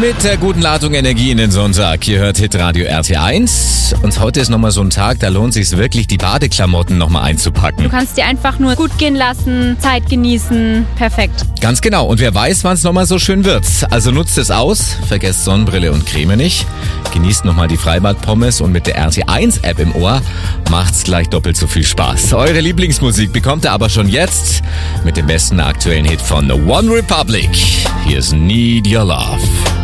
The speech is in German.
Mit der guten Ladung Energie in den Sonntag. Hier hört Hitradio RT1. Und heute ist nochmal so ein Tag, da lohnt es sich wirklich, die Badeklamotten nochmal einzupacken. Du kannst dir einfach nur gut gehen lassen, Zeit genießen. Perfekt. Ganz genau. Und wer weiß, wann es nochmal so schön wird. Also nutzt es aus, vergesst Sonnenbrille und Creme nicht. Genießt nochmal die Freibad-Pommes und mit der RT1-App im Ohr macht's gleich doppelt so viel Spaß. Eure Lieblingsmusik bekommt ihr aber schon jetzt mit dem besten aktuellen Hit von One Republic. Hier ist Need Your Love.